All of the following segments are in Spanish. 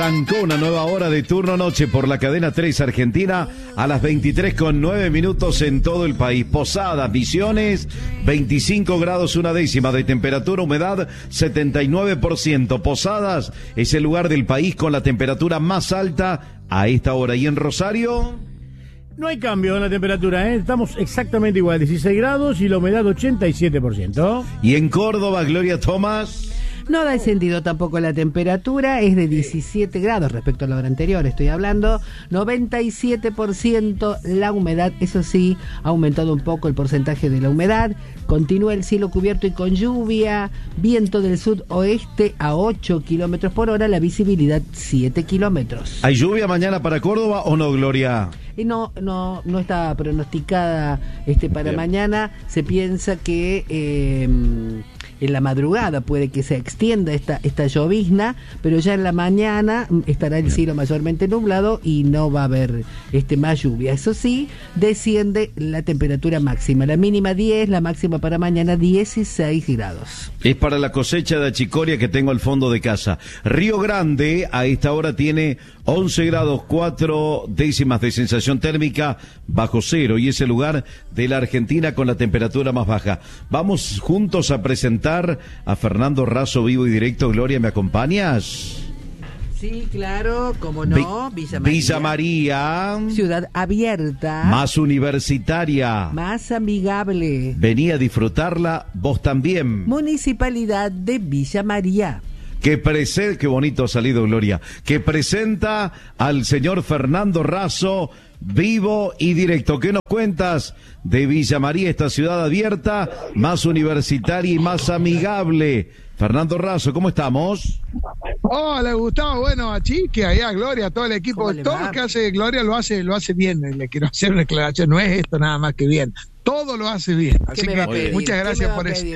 Arrancó una nueva hora de turno noche por la cadena 3 Argentina a las 23:09 en todo el país. Posadas, Misiones, 25 grados una décima de temperatura, humedad 79%. Posadas es el lugar del país con la temperatura más alta a esta hora. ¿Y en Rosario? No hay cambio en la temperatura, estamos exactamente igual, 16 grados y la humedad 87%. ¿Y en Córdoba, Gloria Tomás? No da sentido tampoco la temperatura, es de 17 grados respecto a la hora anterior, estoy hablando, 97% la humedad, eso sí, ha aumentado un poco el porcentaje de la humedad, continúa el cielo cubierto y con lluvia, viento del sudoeste a 8 kilómetros por hora, la visibilidad 7 kilómetros. ¿Hay lluvia mañana para Córdoba o no, Gloria? No está pronosticada para Bien. Mañana, se piensa que en la madrugada puede que se extienda esta llovizna, pero ya en la mañana estará el cielo mayormente nublado y no va a haber más lluvia. Eso sí, desciende la temperatura máxima, la mínima 10, la máxima para mañana 16 grados. Es para la cosecha de achicoria que tengo al fondo de casa. Río Grande a esta hora tiene 11 grados 4 décimas de sensación térmica bajo cero y es el lugar de la Argentina con la temperatura más baja. Vamos juntos a presentar a Fernando Razo vivo y directo. Gloria, ¿me acompañas? Sí, claro, cómo no. Villa María. Ciudad abierta. Más universitaria. Más amigable. Vení a disfrutarla vos también. Municipalidad de Villa María. Qué bonito ha salido, Gloria. Que presenta al señor Fernando Razo, vivo y directo. ¿Qué nos cuentas de Villa María, esta ciudad abierta, más universitaria y más amigable? Fernando Razo, ¿cómo estamos? Hola, Gustavo. Bueno, a Chique, allá, Gloria, a todo el equipo. Todo lo que hace Gloria lo hace bien. Le quiero hacer una aclaración. No es esto nada más que bien. Todo lo hace bien. Así que muchas gracias por eso.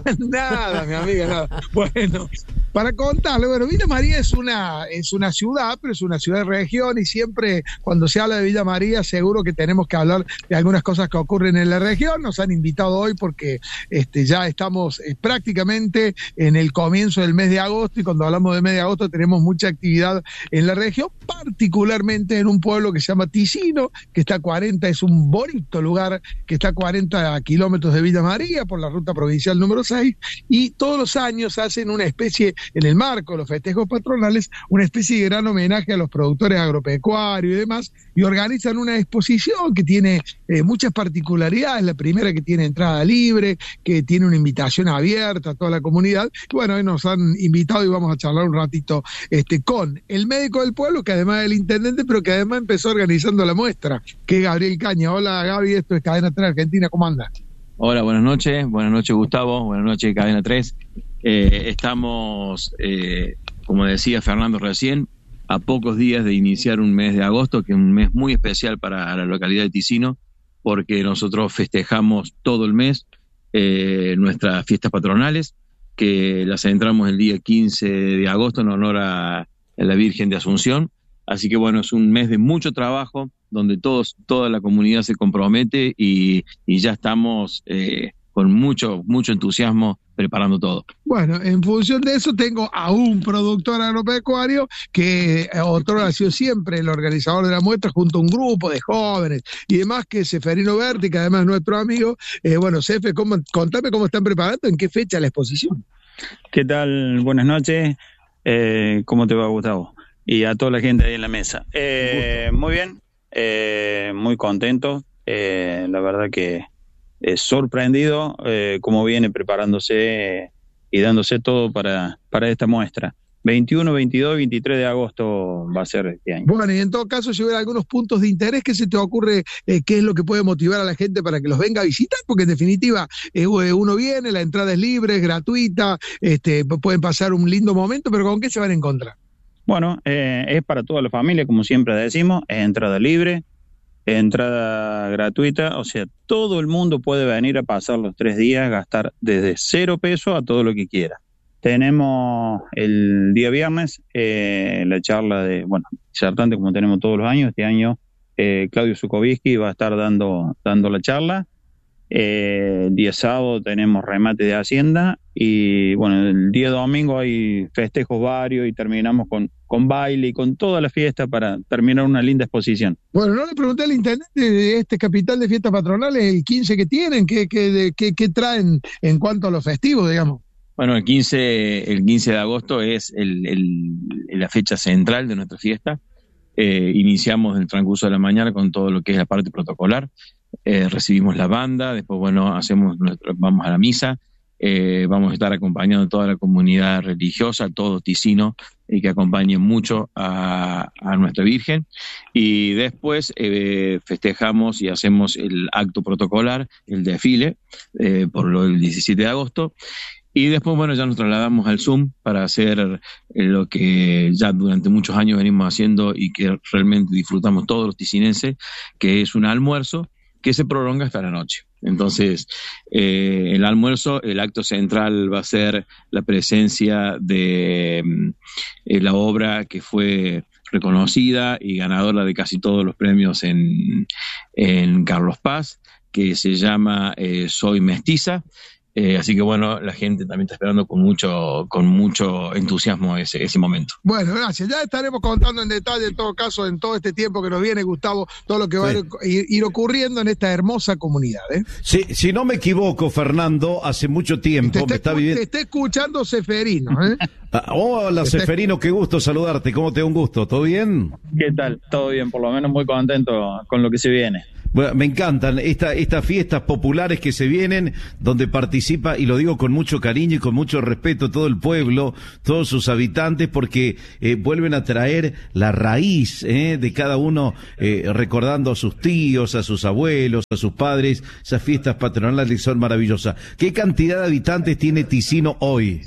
Nada, mi amiga, nada. Bueno, para contarle, Villa María es una ciudad, pero es una ciudad de región y siempre cuando se habla de Villa María seguro que tenemos que hablar de algunas cosas que ocurren en la región. Nos han invitado hoy porque ya estamos prácticamente en el comienzo del mes de agosto y cuando hablamos de mes de agosto tenemos mucha actividad en la región, particularmente en un pueblo que se llama Ticino, que está a 40, es un bonito lugar que está a 40 kilómetros de Villa María por la ruta provincial número 6 y todos los años hacen una especie, en el marco de los festejos patronales, una especie de gran homenaje a los productores agropecuarios y demás y organizan una exposición que tiene muchas particularidades. La primera, que tiene entrada libre, que tiene una invitación abierta a toda la comunidad. Y bueno, hoy nos han invitado y vamos a charlar un ratito con el médico del pueblo, que además es el intendente, pero que además empezó organizando la muestra, que es Gabriel Caña. Hola, Gaby, esto es Cadena 3 Argentina, ¿cómo anda? Hola, buenas noches Gustavo, buenas noches Cadena 3. Estamos, como decía Fernando recién, a pocos días de iniciar un mes de agosto, que es un mes muy especial para la localidad de Ticino, porque nosotros festejamos todo el mes nuestras fiestas patronales, que las centramos el día 15 de agosto en honor a la Virgen de Asunción. Así que bueno, es un mes de mucho trabajo, donde toda la comunidad se compromete y ya estamos con mucho entusiasmo preparando todo. Bueno, en función de eso tengo a un productor agropecuario que otrora ha sido siempre el organizador de la muestra junto a un grupo de jóvenes y demás, que es Seferino Berti, que además es nuestro amigo. Bueno, Sefe, contame cómo están preparando, en qué fecha la exposición. ¿Qué tal? Buenas noches. ¿Cómo te va, Gustavo? Y a toda la gente ahí en la mesa. Muy bien, muy contento. La verdad que sorprendido cómo viene preparándose y dándose todo para esta muestra. 21, 22 y 23 de agosto va a ser este año. Bueno, y en todo caso, si hubiera algunos puntos de interés, ¿qué se te ocurre? ¿Qué es lo que puede motivar a la gente para que los venga a visitar? Porque en definitiva, uno viene, la entrada es libre, es gratuita, pueden pasar un lindo momento, pero ¿con qué se van a encontrar? Bueno, es para toda la familia, como siempre decimos, es entrada libre, entrada gratuita, o sea, todo el mundo puede venir a pasar los 3 días, gastar desde 0 pesos a todo lo que quiera. Tenemos el día viernes la charla disertante, como tenemos todos los años. Este año Claudio Zukovitsky va a estar dando la charla. El día sábado tenemos remate de Hacienda y bueno, el día domingo hay festejos varios y terminamos con baile y con toda la fiesta para terminar una linda exposición. Bueno, no le pregunté al intendente de este capital de fiestas patronales, el 15 que tienen, ¿qué traen en cuanto a los festivos, digamos? Bueno, el 15 de agosto es la fecha central de nuestra fiesta. Iniciamos en el transcurso de la mañana con todo lo que es la parte protocolar. Recibimos la banda, después vamos a la misa, vamos a estar acompañando a toda la comunidad religiosa, todo Ticino, y que acompañe mucho a nuestra Virgen, y después festejamos y hacemos el acto protocolar, el desfile, el 17 de agosto, y después, bueno, ya nos trasladamos al Zoom para hacer lo que ya durante muchos años venimos haciendo y que realmente disfrutamos todos los ticinenses, que es un almuerzo que se prolonga hasta la noche. Entonces, el almuerzo, el acto central va a ser la presencia de la obra que fue reconocida y ganadora de casi todos los premios en Carlos Paz, que se llama Soy Mestiza. Así que bueno, la gente también está esperando con mucho entusiasmo ese momento. Bueno, gracias. Ya estaremos contando en detalle, en todo caso, en todo este tiempo que nos viene, Gustavo, todo lo que va a ir ocurriendo en esta hermosa comunidad. Sí, si no me equivoco, Fernando, hace mucho tiempo te está escuchando Seferino. Hola, Seferino, qué gusto saludarte. ¿Cómo te da un gusto? ¿Todo bien? ¿Qué tal? Todo bien, por lo menos muy contento con lo que se viene. Bueno, me encantan estas fiestas populares que se vienen, donde participa, y lo digo con mucho cariño y con mucho respeto, todo el pueblo, todos sus habitantes, porque vuelven a traer la raíz de cada uno, recordando a sus tíos, a sus abuelos, a sus padres. Esas fiestas patronales que son maravillosas. ¿Qué cantidad de habitantes tiene Ticino hoy?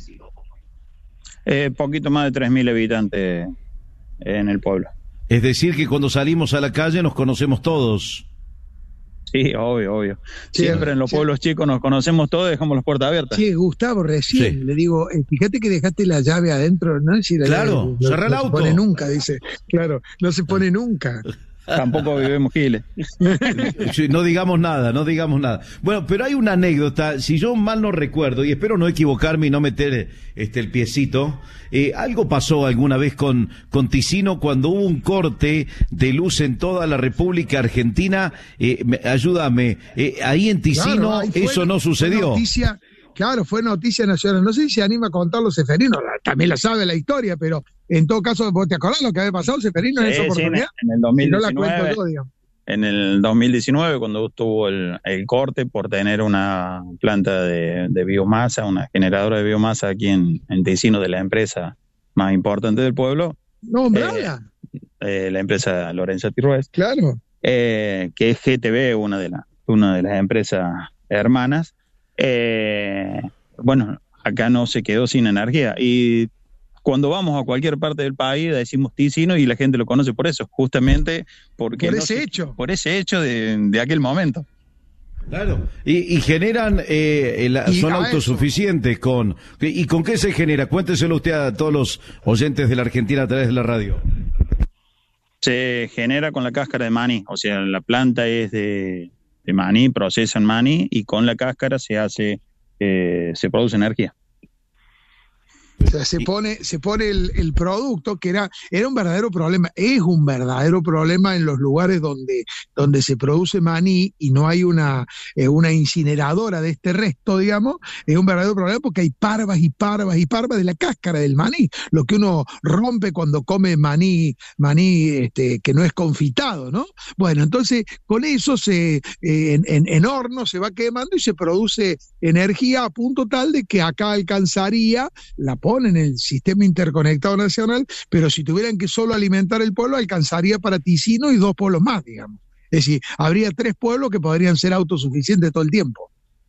Poquito más de 3.000 habitantes en el pueblo. Es decir, que cuando salimos a la calle nos conocemos todos. Sí, obvio. Siempre en los pueblos chicos nos conocemos todos y dejamos las puertas abiertas. Sí, Gustavo, recién le digo, fíjate que dejaste la llave adentro, ¿no? Si claro, cerrá el auto. No se pone nunca, dice. Claro, no se pone nunca. Tampoco vivimos giles. No digamos nada. Bueno, pero hay una anécdota, si yo mal no recuerdo, y espero no equivocarme y no meter el piecito, algo pasó alguna vez con Ticino cuando hubo un corte de luz en toda la República Argentina. Ayúdame, ahí en Ticino, claro, eso no sucedió. Claro, fue noticia nacional. No sé si se anima a contarlo Seferino, también la sabe la historia, pero en todo caso, ¿vos te acordás lo que había pasado, Seferino, en esa oportunidad? En el 2019, no la cuento yo, digamos. En el 2019, cuando estuvo el corte por tener una planta de biomasa, una generadora de biomasa aquí en Ticino, de la empresa más importante del pueblo. ¿Nombrala? La empresa Lorenzetti Ruiz. Claro. Que es GTB, una de las empresas hermanas. Bueno, acá no se quedó sin energía, y cuando vamos a cualquier parte del país decimos Ticino y la gente lo conoce por eso, justamente porque por ese hecho de aquel momento. Claro, y generan, son autosuficientes ¿y con qué se genera? Cuénteselo usted a todos los oyentes de la Argentina a través de la radio. Se genera con la cáscara de maní, o sea, la planta es de maní, procesan maní y con la cáscara se produce energía. O sea, se pone el producto que era un verdadero problema, es un verdadero problema en los lugares donde se produce maní y no hay una incineradora de este resto, digamos. Es un verdadero problema porque hay parvas y parvas y parvas de la cáscara del maní, lo que uno rompe cuando come maní que no es confitado, ¿no? Bueno, entonces con eso en horno se va quemando y se produce energía a punto tal de que acá alcanzaría la en el sistema interconectado nacional, pero si tuvieran que solo alimentar el pueblo, alcanzaría para Ticino y 2 pueblos más, digamos. Es decir, habría 3 pueblos que podrían ser autosuficientes todo el tiempo.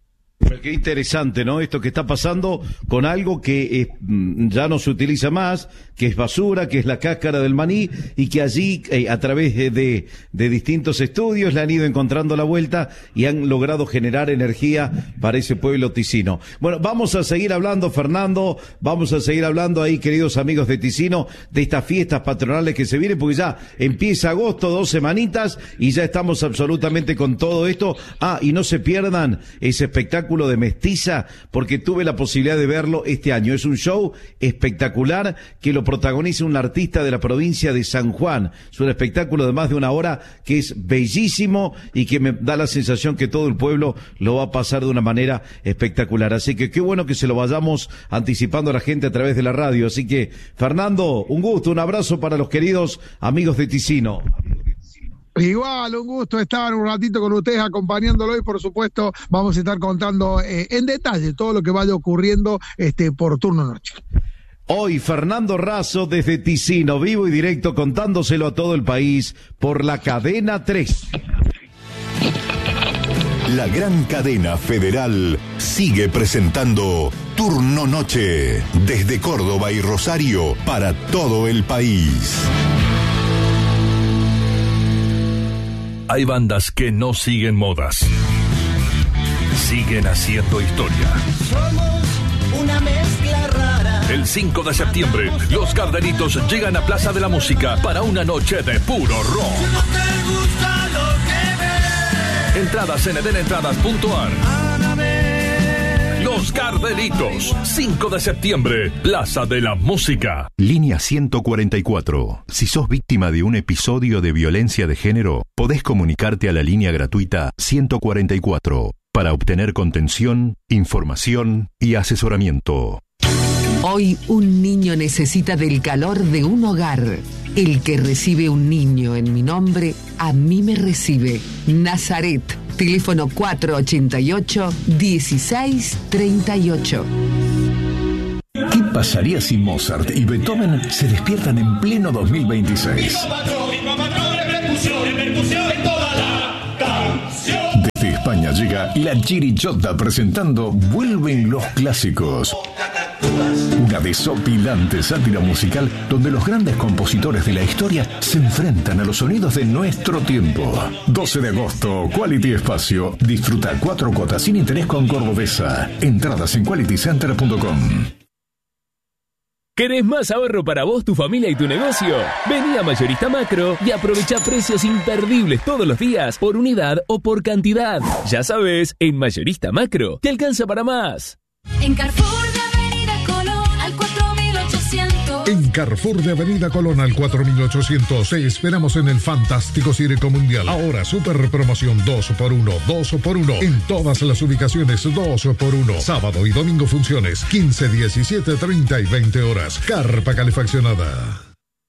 Qué interesante, ¿no? Esto que está pasando con algo que ya no se utiliza más, que es basura, que es la cáscara del maní, y que allí, a través de distintos estudios, le han ido encontrando la vuelta y han logrado generar energía para ese pueblo ticino. Bueno, vamos a seguir hablando, Fernando, vamos a seguir hablando ahí, queridos amigos de Ticino, de estas fiestas patronales que se vienen, porque ya empieza agosto, 2 semanitas, y ya estamos absolutamente con todo esto. Y no se pierdan ese espectáculo de Mestiza, porque tuve la posibilidad de verlo este año. Es un show espectacular que lo protagoniza un artista de la provincia de San Juan. Es un espectáculo de más de 1 hora que es bellísimo y que me da la sensación que todo el pueblo lo va a pasar de una manera espectacular. Así que qué bueno que se lo vayamos anticipando a la gente a través de la radio. Así que, Fernando, un gusto, un abrazo para los queridos amigos de Ticino. Igual, un gusto estar un ratito con ustedes acompañándolo, y por supuesto vamos a estar contando en detalle todo lo que vaya ocurriendo por turno noche. Hoy Fernando Razo desde Ticino, vivo y directo, contándoselo a todo el país por la Cadena 3. La gran cadena federal sigue presentando Turno Noche desde Córdoba y Rosario para todo el país. Hay bandas que no siguen modas. Siguen haciendo historia. Somos una mezcla rara. El 5 de septiembre, los Gardelitos llegan a Plaza de la Música para una noche de puro rock. No te gusta lo que ves. Entradas en edenentradas.ar. Los Gardelitos, 5 de septiembre, Plaza de la Música. Línea 144. Si sos víctima de un episodio de violencia de género, podés comunicarte a la línea gratuita 144 para obtener contención, información y asesoramiento. Hoy un niño necesita del calor de un hogar. El que recibe un niño en mi nombre, a mí me recibe. Nazaret, teléfono 488-1638. ¿Qué pasaría si Mozart y Beethoven se despiertan en pleno 2026? Desde España llega La Chirichota presentando Vuelven los Clásicos. Una desopilante sátira musical donde los grandes compositores de la historia se enfrentan a los sonidos de nuestro tiempo. 12 de agosto, Quality Espacio. Disfruta 4 cuotas sin interés con Cordobesa. Entradas en qualitycenter.com. ¿Querés más ahorro para vos, tu familia y tu negocio? Vení a Mayorista Macro y aprovecha precios imperdibles todos los días, por unidad o por cantidad. Ya sabes, en Mayorista Macro te alcanza para más. En Carrefour de Avenida Colón al 4800. En Carrefour de Avenida Colón al 4800 te esperamos en el fantástico Circo Mundial. Ahora super promoción 2x1, 2x1 en todas las ubicaciones, 2x1. Sábado y domingo funciones 15, 17, 30 y 20 horas. Carpa calefaccionada.